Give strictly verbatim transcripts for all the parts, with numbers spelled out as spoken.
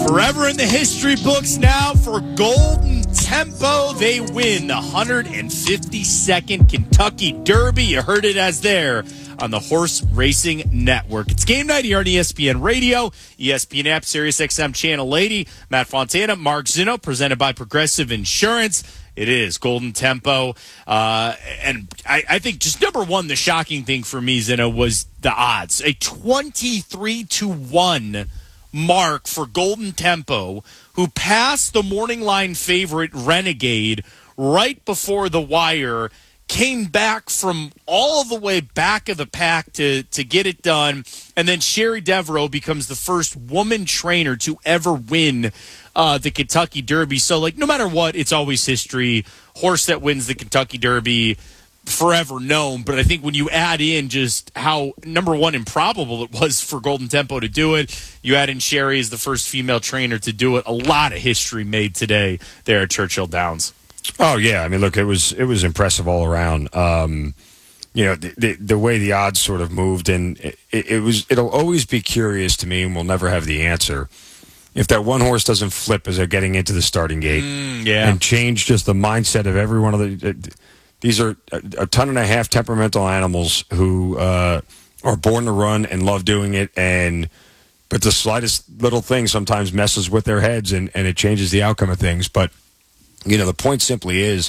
Forever in the history books now for Golden Tempo. They win the one hundred fifty-second Kentucky Derby. You heard it as there on the Horse Racing Network. It's game night here on E S P N Radio, E S P N app, Sirius X M Channel eighty. Matt Fontana, Mark Zinno, presented by Progressive Insurance. It is Golden Tempo. Uh, and I, I think just number one, the shocking thing for me, Zinno, was the odds. A twenty-three to one mark for Golden Tempo, who passed the morning line favorite Renegade right before the wire, came back from all the way back of the pack to, to get it done. And then Sherry Devereaux becomes the first woman trainer to ever win uh, the Kentucky Derby. So, like, no matter what, it's always history. Horse that wins the Kentucky Derby, forever known. But I think when you add in just how, number one, improbable it was for Golden Tempo to do it, you add in Sherry as the first female trainer to do it, a lot of history made today there at Churchill Downs. Oh, yeah. I mean, look, it was it was impressive all around. Um, you know, the, the, the way the odds sort of moved, and it, it was, it'll always be curious to me, and we'll never have the answer, if that one horse doesn't flip as they're getting into the starting gate mm, yeah. and change just the mindset of every one of the – these are a, a ton and a half temperamental animals who uh, are born to run and love doing it, and but the slightest little thing sometimes messes with their heads, and, and it changes the outcome of things. But, you know, the point simply is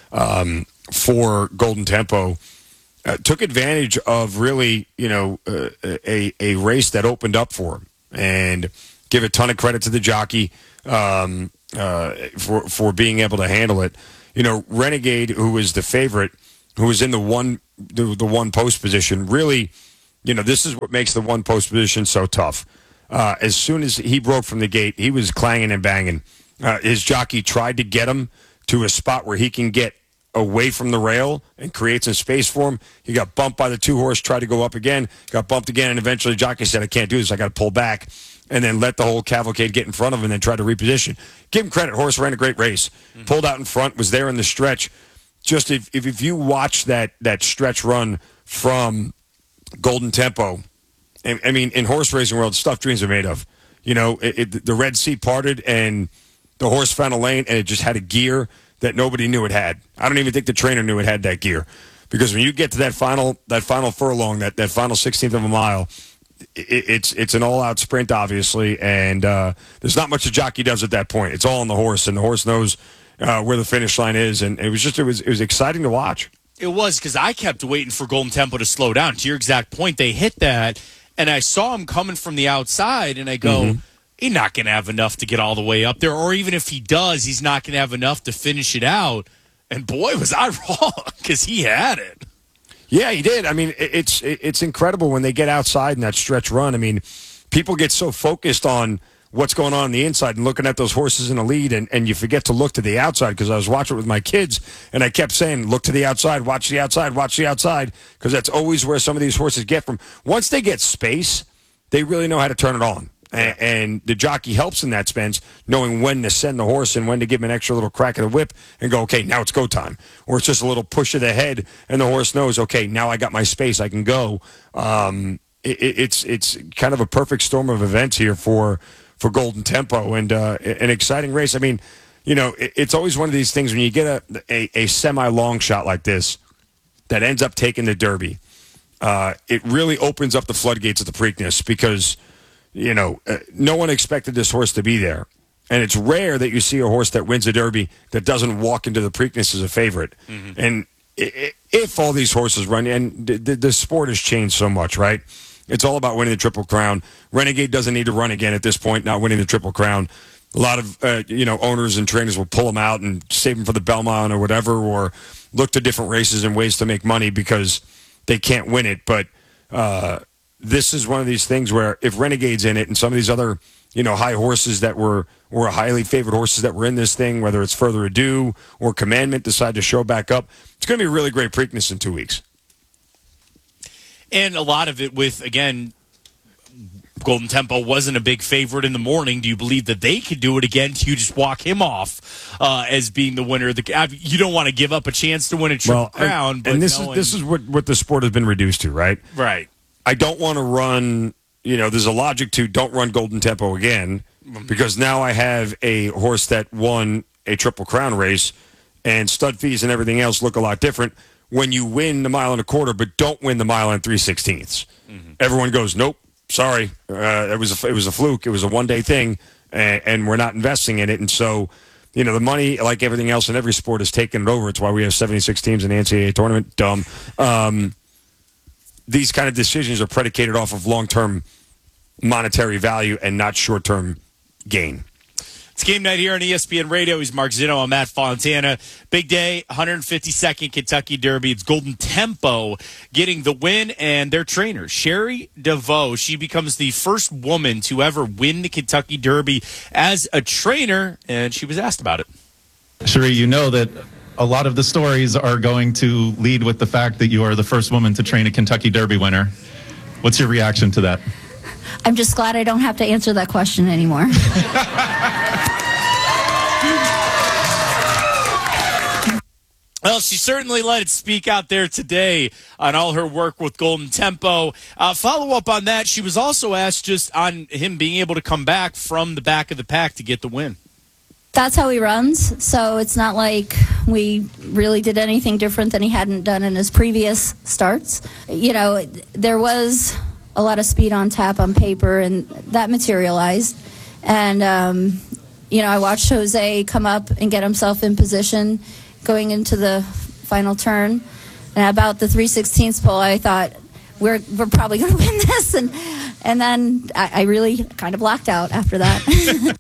um, for Golden Tempo, uh, took advantage of really, you know, uh, a, a race that opened up for him, and give a ton of credit to the jockey um, uh, for, for being able to handle it. You know, Renegade, who was the favorite, who was in the one the, the one post position, really, you know, this is what makes the one post position so tough. Uh, as soon as he broke from the gate, he was clanging and banging. Uh, his jockey tried to get him to a spot where he can get away from the rail and create some space for him. He got bumped by the two horse, tried to go up again, got bumped again, and eventually the jockey said, I can't do this, I got to pull back, and then let the whole cavalcade get in front of him and then try to reposition. Give him credit. Horse ran a great race. Mm-hmm. Pulled out in front, was there in the stretch. Just if, if, if you watch that that stretch run from Golden Tempo, I, I mean, in horse racing world, stuff dreams are made of. You know, it, it, the Red Sea parted and the horse found a lane and it just had a gear that nobody knew it had. I don't even think the trainer knew it had that gear. Because when you get to that final that final furlong, that, that final sixteenth of a mile, it, it's it's an all-out sprint, obviously, and uh, there's not much the jockey does at that point. It's all on the horse, and the horse knows uh, where the finish line is, and it was just it was it was exciting to watch. It was, because I kept waiting for Golden Tempo to slow down. To your exact point, they hit that, and I saw him coming from the outside, and I go, mm-hmm. he's not going to have enough to get all the way up there, or even if he does, he's not going to have enough to finish it out. And boy, was I wrong, because he had it. Yeah, he did. I mean, it's it's incredible when they get outside in that stretch run. I mean, people get so focused on what's going on on the inside and looking at those horses in the lead, and, and you forget to look to the outside, because I was watching it with my kids, and I kept saying, look to the outside, watch the outside, watch the outside, because that's always where some of these horses get from. Once they get space, they really know how to turn it on. And, and the jockey helps in that, Spence, knowing when to send the horse and when to give him an extra little crack of the whip and go, okay, now it's go time. Or it's just a little push of the head, and the horse knows, okay, now I got my space, I can go. Um, it, it's it's kind of a perfect storm of events here for for Golden Tempo, and uh, an exciting race. I mean, you know, it, it's always one of these things when you get a, a, a semi-long shot like this that ends up taking the Derby. Uh, it really opens up the floodgates of the Preakness, because you know, uh, no one expected this horse to be there. And it's rare that you see a horse that wins a Derby that doesn't walk into the Preakness as a favorite. Mm-hmm. And if all these horses run, and the, the sport has changed so much, right? It's all about winning the Triple Crown. Renegade doesn't need to run again at this point, not winning the Triple Crown. A lot of, uh, you know, owners and trainers will pull him out and save him for the Belmont or whatever, or look to different races and ways to make money because they can't win it. But, uh, this is one of these things where if Renegade's in it and some of these other, you know, high horses that were, were highly favored horses that were in this thing, whether it's Further Ado or Commandment, decide to show back up, it's going to be a really great Preakness in two weeks. And a lot of it with, again, Golden Tempo wasn't a big favorite in the morning. Do you believe that they could do it again? Do you just walk him off uh, as being the winner? Of the, you don't want to give up a chance to win a Triple well, Crown. And, but and this knowing, is this is what, what the sport has been reduced to, right? Right. I don't want to run, you know, there's a logic to don't run Golden Tempo again. because now I have a horse that won a Triple Crown race, and stud fees and everything else look a lot different when you win the mile and a quarter but don't win the mile and three sixteenths. Mm-hmm. Everyone goes, nope, sorry, uh, it was a, it was a fluke, it was a one day thing, and, and we're not investing in it, and so. You know, the money, like everything else in every sport, has taken it over. It's why we have seventy-six teams in the N C double A tournament. Dumb. Um, these kind of decisions are predicated off of long-term monetary value and not short-term gain. It's game night here on E S P N Radio. He's Mark Zinno. I'm Matt Fontana. Big day, one hundred fifty-second Kentucky Derby. It's Golden Tempo getting the win, and their trainer, Sherry DeVoe. She becomes the first woman to ever win the Kentucky Derby as a trainer, and she was asked about it. Sherry, you know that a lot of the stories are going to lead with the fact that you are the first woman to train a Kentucky Derby winner. What's your reaction to that? I'm just glad I don't have to answer that question anymore. Well, she certainly let it speak out there today on all her work with Golden Tempo. Uh, follow up on that, she was also asked just on him being able to come back from the back of the pack to get the win. That's how he runs, so it's not like we really did anything different than he hadn't done in his previous starts. You know, there was a lot of speed on tap on paper, and that materialized. And, um, you know, I watched Jose come up and get himself in position going into the final turn. And about the three sixteenths pole, I thought, we're we're probably going to win this. And and then I, I really kind of blacked out after that.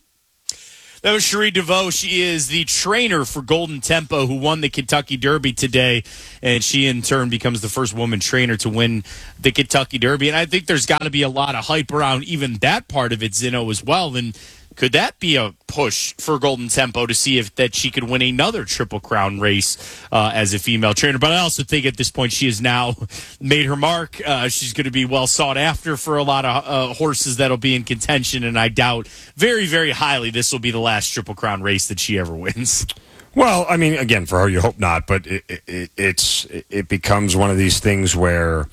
That was Sherry DeVoe. She is the trainer for Golden Tempo, who won the Kentucky Derby today, and she in turn becomes the first woman trainer to win the Kentucky Derby. And I think there's got to be a lot of hype around even that part of it, Zinno, as well. And could that be a push for Golden Tempo to see if that she could win another Triple Crown race uh, as a female trainer? But I also think at this point she has now made her mark. Uh, she's going to be well sought after for a lot of uh, horses that'll be in contention, and I doubt very, very highly this will be the last Triple Crown race that she ever wins. Well, I mean, again, for her, you hope not, but it, it, it's it becomes one of these things where.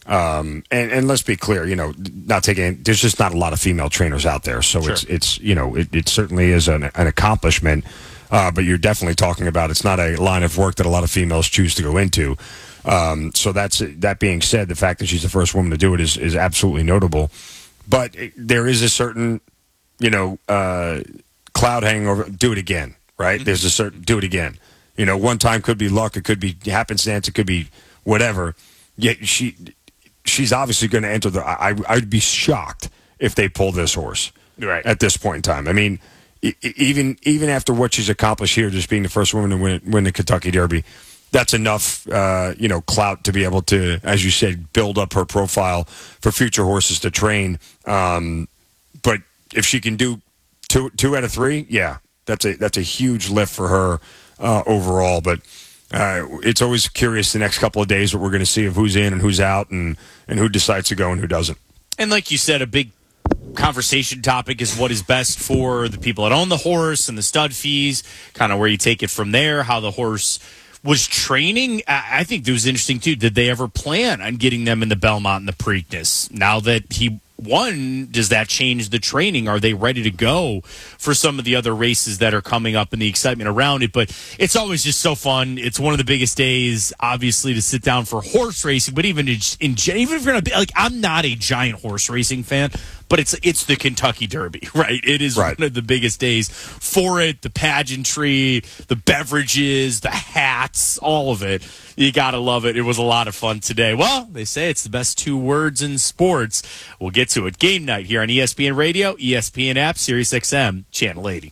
Um, and, and let's be clear, you know, not taking, there's just not a lot of female trainers out there. So sure. it's, it's, you know, it, it certainly is an, an accomplishment. Uh, but you're definitely talking about, it's not a line of work that a lot of females choose to go into. Um, so that's, that being said, the fact that she's the first woman to do it is, is absolutely notable, but it, there is a certain, you know, uh, cloud hanging over, do it again, right? Mm-hmm. There's a certain, do it again. You know, one time could be luck. It could be happenstance. It could be whatever. Yet she, she's obviously going to enter the. I, I'd be shocked if they pull this horse right at this point in time. I mean, even even after what she's accomplished here, just being the first woman to win, win the Kentucky Derby, that's enough, uh, you know, clout to be able to, as you said, build up her profile for future horses to train. Um, but if she can do two two out of three, yeah, that's a that's a huge lift for her uh, overall. But. Uh, it's always curious the next couple of days what we're going to see of who's in and who's out and, and who decides to go and who doesn't. And like you said, a big conversation topic is what is best for the people that own the horse and the stud fees, kind of where you take it from there, how the horse was training. I think it was interesting, too. Did they ever plan on getting them in the Belmont and the Preakness? Now that he won, does that change the training? Are they ready to go for some of the other races that are coming up and the excitement around it? But it's always just so fun. It's one of the biggest days, obviously, to sit down for horse racing. But even in, in even if you're gonna be like, I'm not a giant horse racing fan, but it's it's the Kentucky Derby, right? It is right. One of the biggest days for it. The pageantry, the beverages, the hats, all of it. You got to love it. It was a lot of fun today. Well, they say it's the best two words in sports. We'll get to it. Game night here on E S P N Radio, E S P N app, Sirius X M, Channel eighty.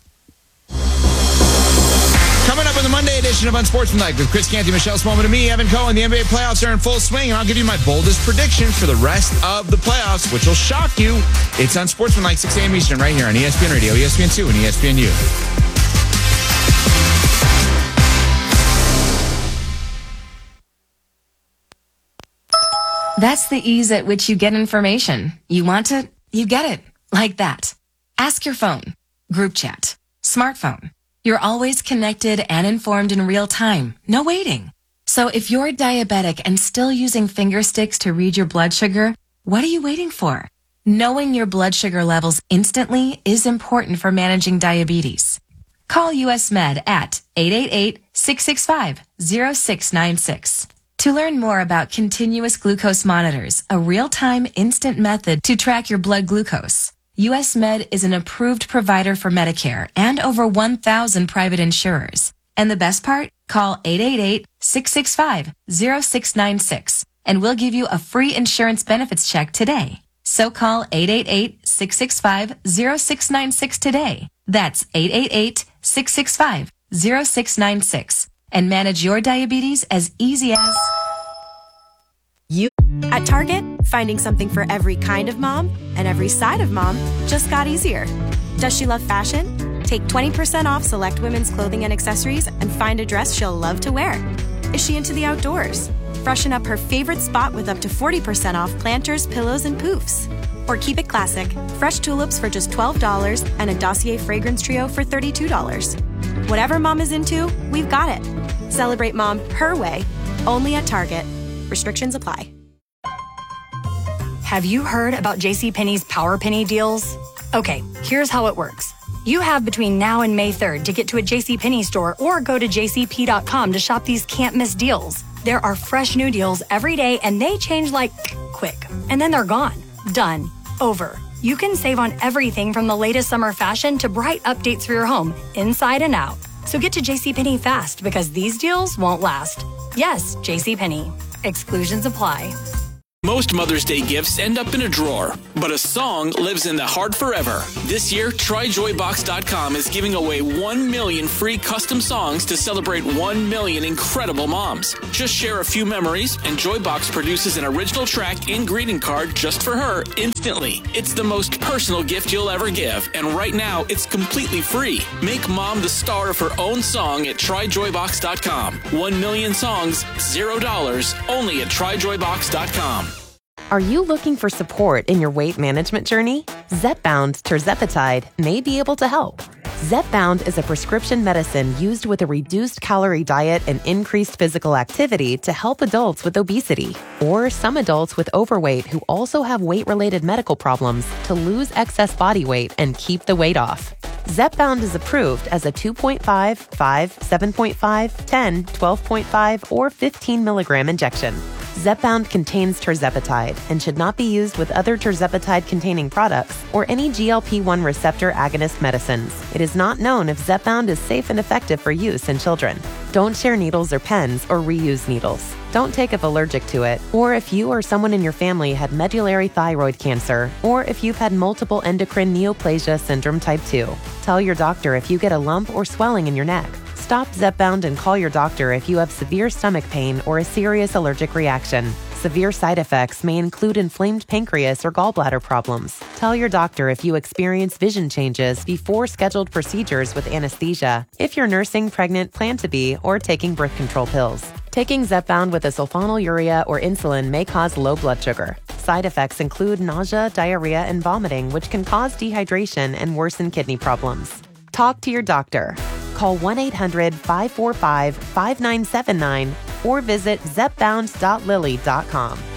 Coming up on the Monday edition of Unsportsmanlike with Chris Canty, Michelle Smallman, and me, Evan Cohen. The N B A playoffs are in full swing, and I'll give you my boldest predictions for the rest of the playoffs, which will shock you. It's Unsportsmanlike, six a.m. Eastern, right here on E S P N Radio, E S P N two, and E S P N U. That's the ease at which you get information. You want it, you get it. Like that. Ask your phone. Group chat. Smartphone. You're always connected and informed in real time. No waiting. So if you're diabetic and still using finger sticks to read your blood sugar, what are you waiting for? Knowing your blood sugar levels instantly is important for managing diabetes. Call U S Med at eight eight eight, six six five, zero six nine six. To learn more about continuous glucose monitors, a real-time instant method to track your blood glucose, U S Med is an approved provider for Medicare and over one thousand private insurers. And the best part? Call eight eight eight, six six five, zero six nine six and we'll give you a free insurance benefits check today. So call eight eight eight, six six five, zero six nine six today. That's eight eight eight, six six five, zero six nine six and manage your diabetes as easy as... You At Target, finding something for every kind of mom and every side of mom just got easier. Does she love fashion? Take twenty percent off select women's clothing and accessories and find a dress she'll love to wear. Is she into the outdoors? Freshen up her favorite spot with up to forty percent off planters, pillows, and poofs. Or keep it classic. Fresh tulips for just twelve dollars and a Dossier fragrance trio for thirty-two dollars. Whatever mom is into, we've got it. Celebrate mom her way, only at Target. Restrictions apply. Have you heard about JCPenney's Power Penny deals? Okay, here's how it works. You have between now and May third to get to a JCPenney store or go to j c p dot com to shop these can't-miss deals. There are fresh new deals every day and they change like quick. And then they're gone. Done. Over. You can save on everything from the latest summer fashion to bright updates for your home, inside and out. So get to JCPenney fast because these deals won't last. Yes, JCPenney. Exclusions apply. Most Mother's Day gifts end up in a drawer, but a song lives in the heart forever. This year, try joy box dot com is giving away one million free custom songs to celebrate one million incredible moms. Just share a few memories, and Joybox produces an original track and greeting card just for her instantly. It's the most personal gift you'll ever give, and right now, it's completely free. Make mom the star of her own song at try joy box dot com. One million songs, zero dollars, only at try joy box dot com. Are you looking for support in your weight management journey? Zepbound tirzepatide may be able to help. Zepbound is a prescription medicine used with a reduced calorie diet and increased physical activity to help adults with obesity or some adults with overweight who also have weight-related medical problems to lose excess body weight and keep the weight off. Zepbound is approved as a two point five, five, seven point five, ten, twelve point five, or fifteen milligram injection. Zepbound contains tirzepatide and should not be used with other tirzepatide-containing products or any G L P one receptor agonist medicines. It is not known if Zepbound is safe and effective for use in children. Don't share needles or pens or reuse needles. Don't take if allergic to it, or if you or someone in your family had medullary thyroid cancer, or if you've had multiple endocrine neoplasia syndrome type two. Tell your doctor if you get a lump or swelling in your neck. Stop Zepbound and call your doctor if you have severe stomach pain or a serious allergic reaction. Severe side effects may include inflamed pancreas or gallbladder problems. Tell your doctor if you experience vision changes before scheduled procedures with anesthesia, if you're nursing, pregnant, plan to be, or taking birth control pills. Taking Zepbound with a sulfonylurea or insulin may cause low blood sugar. Side effects include nausea, diarrhea, and vomiting, which can cause dehydration and worsen kidney problems. Talk to your doctor. Call one eight hundred, five four five, five nine seven nine or visit zepbound dot lilly dot com.